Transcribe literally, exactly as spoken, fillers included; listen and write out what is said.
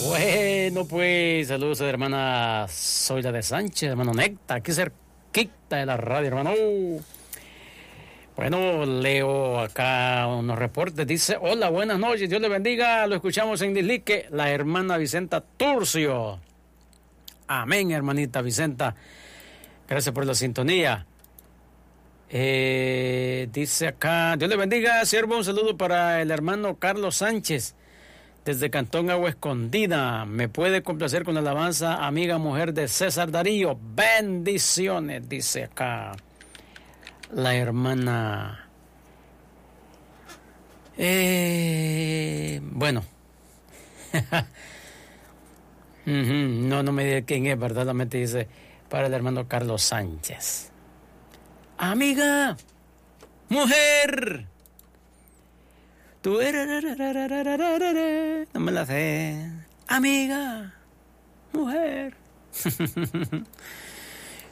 Bueno, pues saludos a la hermana Zoila de Sánchez, hermano Necta, aquí cerquita de la radio, hermano. Bueno, leo acá unos reportes. Dice, hola, buenas noches, Dios le bendiga. Lo escuchamos en Dislique, la hermana Vicenta Turcio. Amén, hermanita Vicenta. Gracias por la sintonía. Eh, dice acá, Dios le bendiga, siervo, un saludo para el hermano Carlos Sánchez, desde Cantón Agua Escondida. Me puede complacer con la alabanza, amiga mujer de César Darío. Bendiciones, dice acá la hermana. Eh, bueno. no, no me diga quién es, verdaderamente dice para el hermano Carlos Sánchez. Amiga, mujer, tú eres, no me la sé. Amiga, mujer.